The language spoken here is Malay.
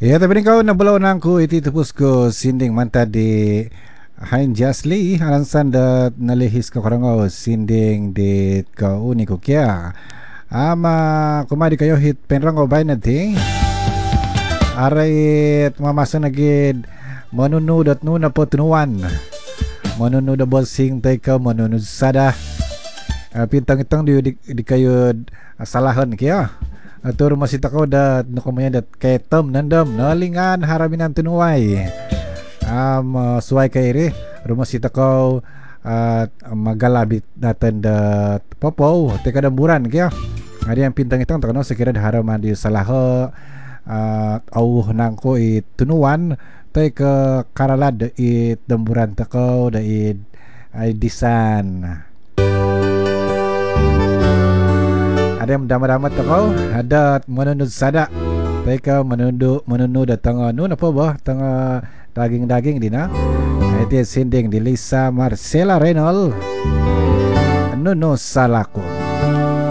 Ya, tapi ni kau nak belau nangku iti tepus ko sinding manta di Hain Jasli alansan da nalihis ka korangau sinding di kau ni ko kia. Ama kumadi kayo hit penrangau bay nanti. Arait mamasa nagid manunu dat nuna po tunuan. Manunu da bolsing tay ka manunu sada. Pintang itang di kayo salahan kia. Atur masih takau dat nakumanya dat ketem nandam nalingan haramin ang tunuay suai kairi rumah si takau magalabit natin dat popo teka damburan kaya ada yang pintang itang takano sekira haraman di salaha au nangko it tunuan teka karalad it damburan takau da it disan. Ada yang damat-damat kau, ada menunut sada. Mereka menunut datang nu apa bah tengah daging-daging dina. Itu sinding di Lisa Marcella Renal. Nuno salako.